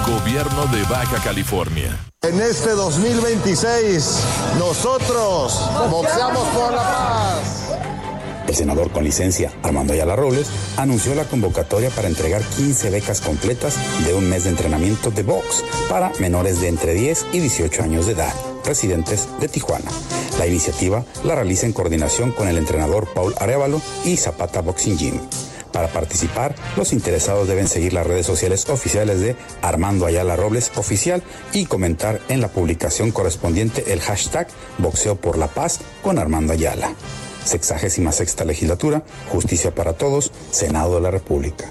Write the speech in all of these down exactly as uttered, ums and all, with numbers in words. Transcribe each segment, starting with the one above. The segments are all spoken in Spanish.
Gobierno de Baja California. En este dos mil veintiséis, nosotros boxeamos por la paz. El senador con licencia, Armando Ayala Robles, anunció la convocatoria para entregar quince becas completas de un mes de entrenamiento de box para menores de entre diez y dieciocho años de edad, residentes de Tijuana. La iniciativa la realiza en coordinación con el entrenador Paul Arévalo y Zapata Boxing Gym. Para participar, los interesados deben seguir las redes sociales oficiales de Armando Ayala Robles Oficial y comentar en la publicación correspondiente el hashtag Boxeo por la Paz con Armando Ayala. Sexagésima sexta legislatura, Justicia para Todos, Senado de la República.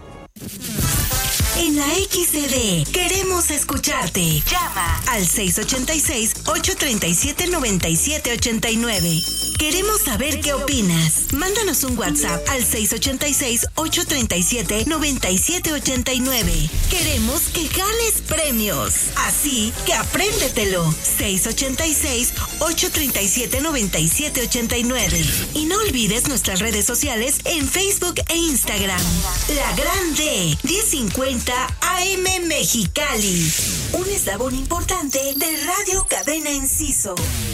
En la X C D queremos escucharte. Llama al seis ocho seis, ocho tres siete, nueve siete ocho nueve. Queremos saber qué opinas. Mándanos un WhatsApp al seis ocho seis, ocho tres siete, nueve siete ocho nueve. Queremos que ganes premios. Así que apréndetelo. seis ocho seis, ocho tres siete, nueve siete ocho nueve. Y no olvides nuestras redes sociales en Facebook e Instagram. La Grande diez cincuenta A M Mexicali. Un eslabón importante de Radio Cadena Enciso.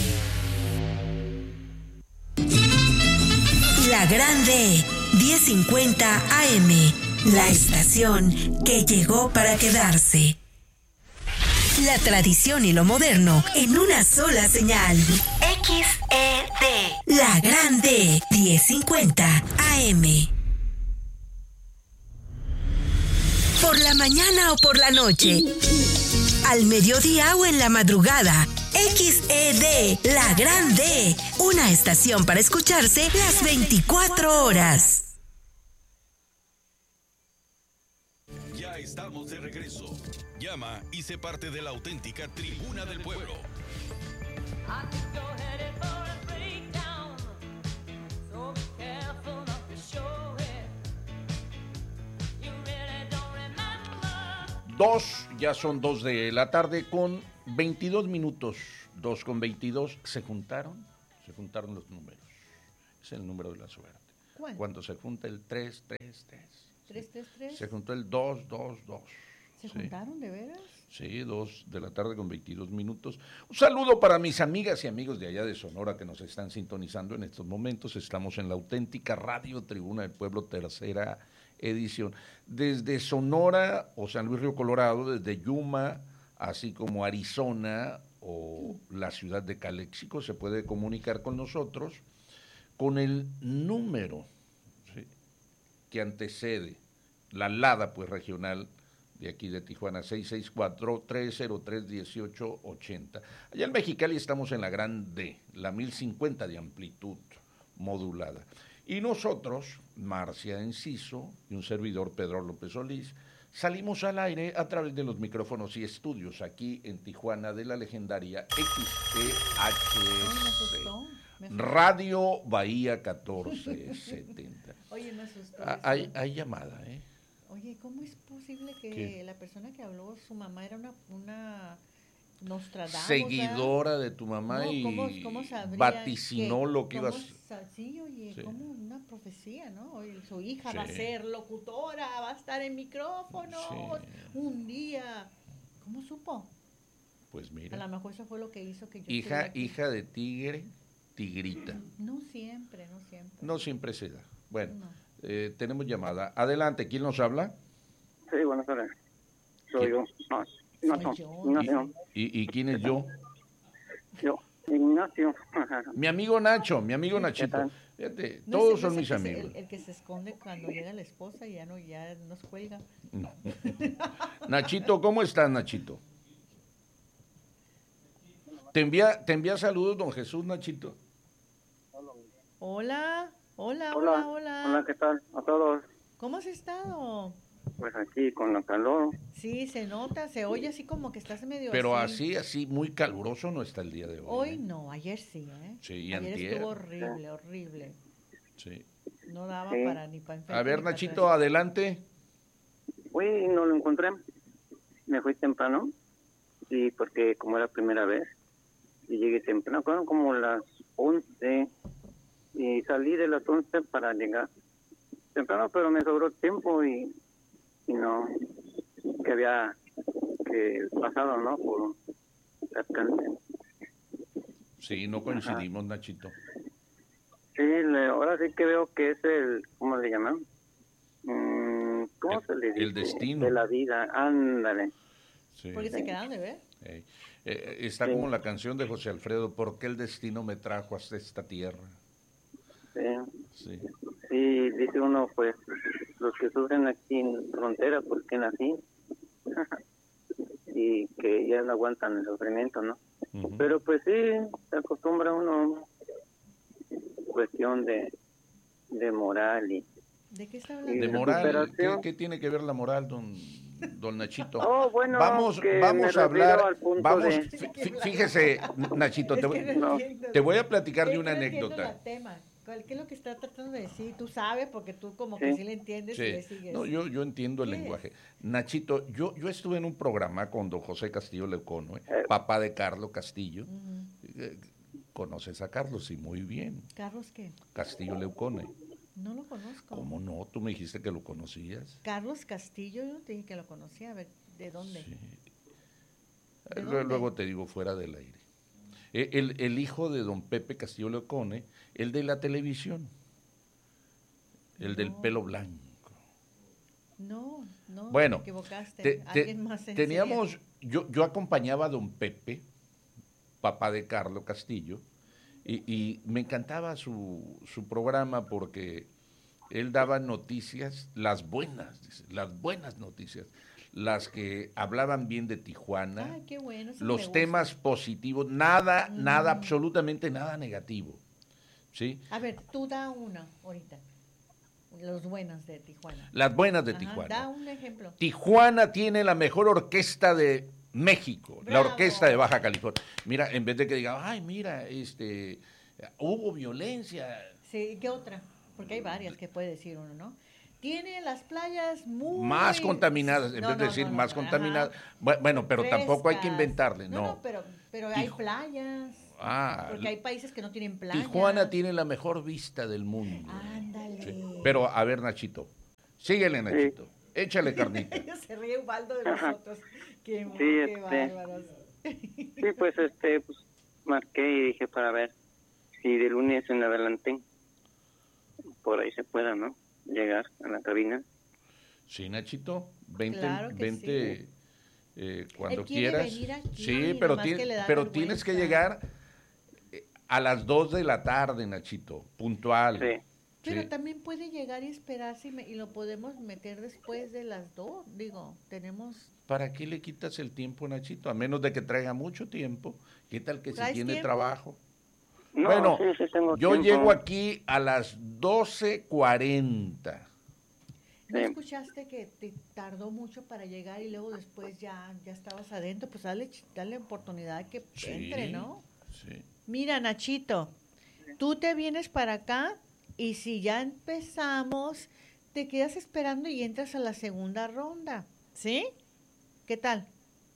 La Grande diez cincuenta A M. La estación que llegó para quedarse. La tradición y lo moderno en una sola señal. X E D. La Grande diez cincuenta A M. Por la mañana o por la noche, al mediodía o en la madrugada, X E D, La Grande, una estación para escucharse las veinticuatro horas. Ya estamos de regreso. Llama y sé parte de la auténtica Tribuna del Pueblo. Dos, ya son dos de la tarde con veintidós minutos, dos con veintidós, se juntaron, se juntaron los números, es el número de la suerte. ¿Cuál? Cuando se junta el tres, tres, tres. ¿tres, tres, tres? Se juntó el dos, dos, dos. ¿Se sí. juntaron de veras? Sí, dos de la tarde con veintidós minutos. Un saludo para mis amigas y amigos de allá de Sonora que nos están sintonizando en estos momentos. Estamos en la auténtica Radio Tribuna del Pueblo, tercera edición. Desde Sonora o San Luis Río Colorado, desde Yuma, así como Arizona o la ciudad de Calexico, se puede comunicar con nosotros con el número, ¿sí?, que antecede la LADA pues regional de aquí de Tijuana, seis seis cuatro, tres cero tres, uno ocho ocho cero. Allá en Mexicali estamos en la gran D, la mil cincuenta de amplitud modulada. Y nosotros, Marcia Enciso y un servidor, Pedro López Solís, salimos al aire a través de los micrófonos y estudios aquí en Tijuana de la legendaria X T H C, Radio Bahía catorce setenta. Oye, me asustó. Ah, hay, hay llamada, ¿eh? Oye, ¿cómo es posible que ¿Qué? la persona que habló, su mamá era una, una Nostradamus, seguidora ¿verdad? de tu mamá? No, y ¿cómo, cómo sabría vaticinó que, lo que cómo ibas... sa- Sí, oye, Sí. como una profecía, ¿no? Oye, su hija Sí. va a ser locutora, va a estar en micrófonos, Sí. un día. ¿Cómo supo? Pues A mira, lo mejor eso fue lo que hizo que yo hija, estuviera aquí. hija de tigre, tigrita. No siempre, no siempre. No siempre se da. Bueno, No. eh, tenemos llamada. Adelante, ¿quién nos habla? Sí, buenas tardes. Soy ¿Quién? yo. No, Ignacio. yo. Ignacio. ¿Y, y quién es yo? Yo. Ignacio. Mi amigo Nacho, mi amigo Nachito. tal? Fíjate, No todos es- son no es mis el que se- amigos. el, el que se esconde cuando llega la esposa y ya no, ya nos cuelga. No. Nachito, ¿cómo estás, Nachito? ¿Te envía, te envía saludos, don Jesús, Nachito? Hola, hola, hola, Hola. hola. Hola, ¿qué tal? A todos. ¿Cómo has estado? Pues aquí con la calor. Sí, se nota, se oye así como que estás medio Pero así, así, muy caluroso no está el día de hoy. Hoy ¿eh? no, ayer sí, ¿eh? Sí, y ayer antier. estuvo horrible, horrible. Sí. No daba Sí. para ni para enfrente. A ver, ni pa' Nachito, atrás. adelante. Fui y no lo encontré. Me fui temprano. Y porque como era la primera vez. Y llegué temprano, fueron como las once. Y salí de las once para llegar temprano, pero me sobró tiempo y, y no, que había el pasado, ¿no? Por las canciones. Sí, no coincidimos, Ajá. Nachito. Sí, le, ahora sí que veo que es el, ¿cómo le llaman? Mm, ¿Cómo el, se le dice? El destino. De la vida, ándale. Sí. Porque se quedaron de ver. Eh, eh, está sí. como la canción de José Alfredo, ¿por qué el destino me trajo hasta esta tierra? Sí. Sí. Sí, dice uno, pues, los que sufren aquí en frontera, porque nací, y que ya no aguantan el sufrimiento, ¿no? Uh-huh. Pero pues sí, se acostumbra uno, cuestión de, de moral y... ¿De qué está hablando? De moral, ¿qué, ¿qué tiene que ver la moral, don, don Nachito? Oh, bueno, vamos vamos a hablar, vamos, de... fíjese, Nachito, te, es que no te voy a platicar de una no anécdota. Tema. ¿Qué es lo que está tratando de decir? Tú sabes, porque tú como sí. que sí le entiendes sí. y le sigues. No, yo, yo entiendo el lenguaje. Es? Nachito, yo, yo estuve en un programa con don José Castillo Leucono, ¿eh? eh. papá de Carlos Castillo. Uh-huh. ¿Conoces a Carlos? Sí, muy bien. ¿Carlos qué? Castillo Leucone. No lo conozco. ¿Cómo no? Tú me dijiste que lo conocías. Carlos Castillo, yo te dije que lo conocía. A ver, ¿de dónde? Sí. ¿De luego, luego te digo fuera del aire. El, el hijo de don Pepe Castillo Leucone, el de la televisión, el no. del pelo blanco. No, no, bueno, te equivocaste. Te, te, Alguien más teníamos, yo, yo acompañaba a don Pepe, papá de Carlos Castillo, y, y me encantaba su, su programa porque él daba noticias, las buenas, las buenas noticias. Las que hablaban bien de Tijuana, Ay, qué bueno, los temas positivos, nada, mm. nada, absolutamente nada negativo, ¿sí? A ver, tú da una ahorita, los buenos de Tijuana. Las buenas de Ajá, Tijuana. Da un ejemplo. Tijuana tiene la mejor orquesta de México, Bravo. La Orquesta de Baja California. Mira, en vez de que diga, ay, mira, este, hubo violencia. Sí, ¿qué otra? Porque hay varias que puede decir uno, ¿no? Tiene las playas muy... Más contaminadas, en no, vez de no, decir no, no, más no, contaminadas. Ajá. Bueno, pero Frescas. Tampoco hay que inventarle, no. No, no pero, pero hay Tij... playas. Ah, porque hay países que no tienen playas. Tijuana tiene la mejor vista del mundo. Ándale. Sí. Pero, a ver, Nachito, síguele, Nachito. Sí. Échale carnita. Se ríe Ubaldo de nosotros. Qué, sí, qué este, bárbaros. Sí, pues, este, pues, marqué y dije para ver si de lunes en adelante por ahí se pueda, ¿no? Llegar a la cabina. Sí, Nachito, vente, claro vente sí. eh, cuando Él quiere quieras. Venir aquí, sí, pero, ti, pero tienes que llegar a las dos de la tarde, Nachito, puntual. Sí. Pero sí. también puede llegar y esperarse y, me, y lo podemos meter después de las dos. Digo, tenemos... ¿Para qué le quitas el tiempo, Nachito? A menos de que traiga mucho tiempo. ¿Qué tal que si tiene tiempo? trabajo? No, bueno, sí, sí tengo yo tiempo. llego aquí a las doce cuarenta. ¿No sí. escuchaste que te tardó mucho para llegar y luego después ya, ya estabas adentro? Pues dale, dale oportunidad que sí, entre, ¿no? Sí. Mira, Nachito, tú te vienes para acá y si ya empezamos, te quedas esperando y entras a la segunda ronda, ¿sí? ¿Qué tal?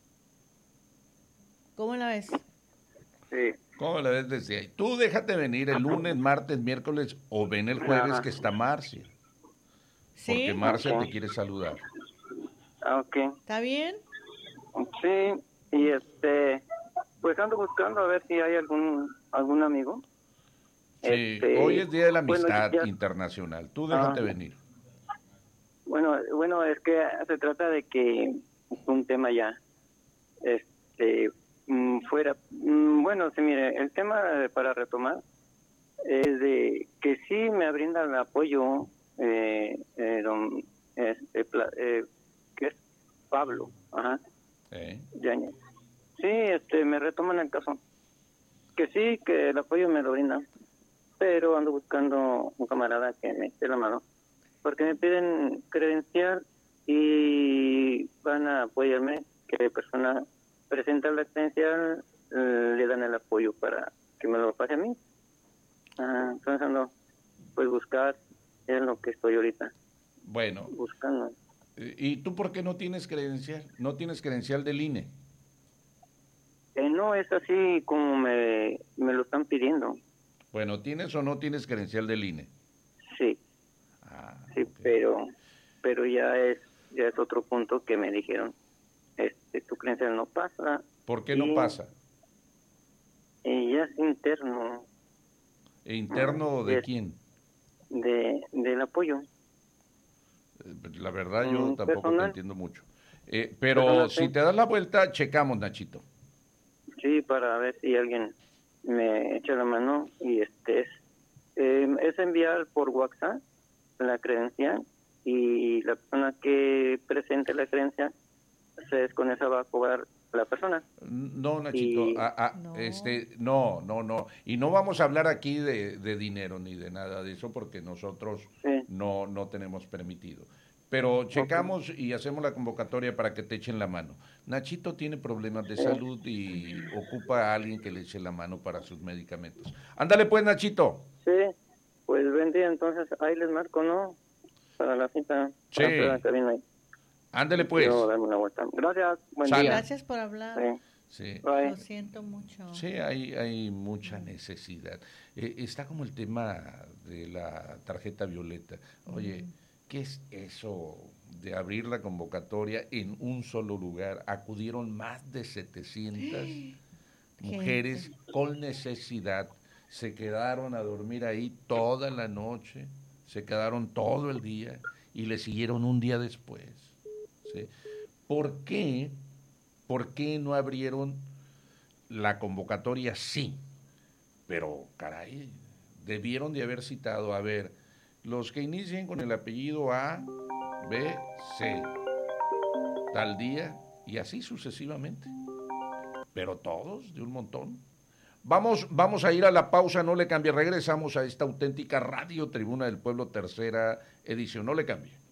¿Cómo la ves? Sí. ¿Cómo la ves desde ahí? Tú déjate venir el lunes, martes, miércoles o ven el jueves Ajá. que está Marcia. ¿Sí? Porque Marcia okay. te quiere saludar. Ok. ¿Está bien? Sí, y este, pues ando buscando a ver si hay algún algún amigo. Sí, este, hoy es Día de la Amistad bueno, ya, Internacional. Tú déjate ah, venir. Bueno, bueno, es que se trata de que un tema ya, este, fuera, bueno, sí, mire, el tema para retomar es de que sí me brinda el apoyo eh, eh, don, este, eh, que es Pablo, ajá, ¿Eh? Yañez. Sí, este, me retoman el caso, que sí, que el apoyo me lo brinda, pero ando buscando un camarada que me eche la mano, porque me piden credencial y van a apoyarme, que persona presenta la credencial, eh, le dan el apoyo para que me lo pase a mí. Ah, entonces ando, pues buscar, es lo que estoy ahorita. Bueno. Buscando. ¿Y tú por qué no tienes credencial? ¿No tienes credencial del I N E? Eh, no, es así como me, me lo están pidiendo. Bueno, ¿tienes o no tienes credencial del I N E? Sí. Ah, sí, okay. pero pero ya es ya es otro punto que me dijeron. Este, tu credencial no pasa. ¿Por qué y, no pasa? Y ya es interno. ¿Interno de es, quién? De, del apoyo. La verdad yo Mm, tampoco personal. te entiendo mucho. Eh, pero Personal, si sí. te das la vuelta, checamos, Nachito. Sí, para ver si alguien me echa la mano y este es, eh, es enviar por WhatsApp la credencial y la persona que presente la credencial, se, con esa va a cobrar la persona. No, Nachito, Y- ah, ah, No. este, no, no, no. Y no vamos a hablar aquí de, de dinero ni de nada de eso porque nosotros Sí. no, no tenemos permitido. Pero checamos y hacemos la convocatoria para que te echen la mano. Nachito tiene problemas de Sí. salud y ocupa a alguien que le eche la mano para sus medicamentos. Ándale pues, Nachito. Sí, pues buen día, entonces ahí les marco, ¿no? Para la cita. Sí. Para hacer la cabina ahí. Ándale pues. Quiero darme una vuelta. Gracias, buen Sale. día. Gracias por hablar. Sí, Sí. bye. Lo siento mucho. Sí, hay, hay mucha necesidad. Eh, está como el tema de la tarjeta violeta. Oye, ¿qué es eso de abrir la convocatoria en un solo lugar? Acudieron más de setecientas mujeres con necesidad. Se quedaron a dormir ahí toda la noche, se quedaron todo el día y le siguieron un día después. ¿Sí? ¿Por qué? ¿Por qué no abrieron la convocatoria? Sí, pero caray, debieron de haber citado, a ver, los que inicien con el apellido A, B, C, tal día, y así sucesivamente. Pero todos, de un montón. Vamos, vamos a ir a la pausa, no le cambie, regresamos a esta auténtica Radio Tribuna del Pueblo, tercera edición, no le cambie.